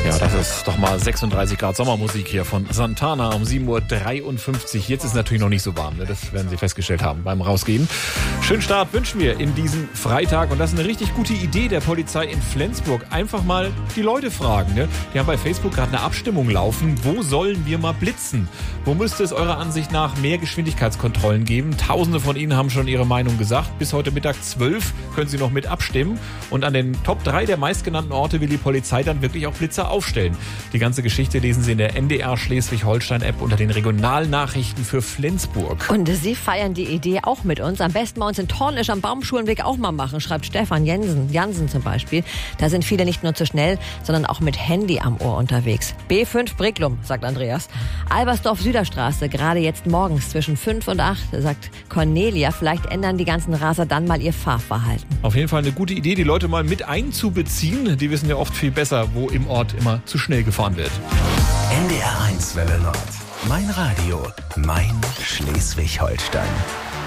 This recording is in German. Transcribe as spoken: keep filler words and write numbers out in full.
Ja, das ist doch mal sechsunddreißig Grad Sommermusik hier von Santana um sieben Uhr dreiundfünfzig. Jetzt ist es natürlich noch nicht so warm, ne? Das werden Sie festgestellt haben beim Rausgehen. Schönen Start wünschen wir in diesen Freitag. Und das ist eine richtig gute Idee der Polizei in Flensburg. Einfach mal die Leute fragen. Ne? Die haben bei Facebook gerade eine Abstimmung laufen. Wo sollen wir mal blitzen? Wo müsste es eurer Ansicht nach mehr Geschwindigkeitskontrollen geben? Tausende von Ihnen haben schon ihre Meinung gesagt. Bis heute Mittag zwölf können Sie noch mit abstimmen. Und an den Top drei der meistgenannten Orte will die Polizei dann wirklich auch Blitzer aufstellen. Die ganze Geschichte lesen Sie in der N D R Schleswig-Holstein-App unter den Regionalnachrichten für Flensburg. Und Sie feiern die Idee auch mit uns. Am besten bei uns in Tornisch am Baumschulenweg auch mal machen, schreibt Stefan Jensen, Jansen zum Beispiel. Da sind viele nicht nur zu schnell, sondern auch mit Handy am Ohr unterwegs. B fünf Bricklum, sagt Andreas. Albersdorf Süderstraße, gerade jetzt morgens zwischen fünf und acht, sagt Cornelia. Vielleicht ändern die ganzen Raser dann mal ihr Fahrverhalten. Auf jeden Fall eine gute Idee, die Leute mal mit einzubeziehen. Die wissen ja oft viel besser, wo im Ort immer zu schnell gefahren wird. N D R eins Welle Nord. Mein Radio, mein Schleswig-Holstein.